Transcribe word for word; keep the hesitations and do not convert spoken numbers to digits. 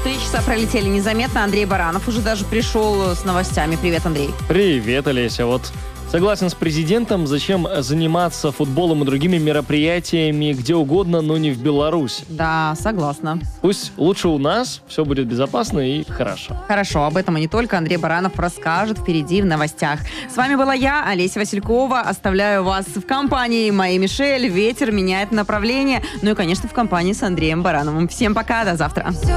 Три часа пролетели незаметно. Андрей Баранов уже даже пришел с новостями. Привет, Андрей. Привет, Олеся. Вот согласен с президентом, зачем заниматься футболом и другими мероприятиями где угодно, но не в Беларусь. Да, согласна. Пусть лучше у нас все будет безопасно и хорошо. Хорошо, об этом и не только. Андрей Баранов расскажет впереди в новостях. С вами была я, Олеся Василькова. Оставляю вас в компании моей Мишель. Ветер меняет направление. Ну и, конечно, в компании с Андреем Барановым. Всем пока, до завтра.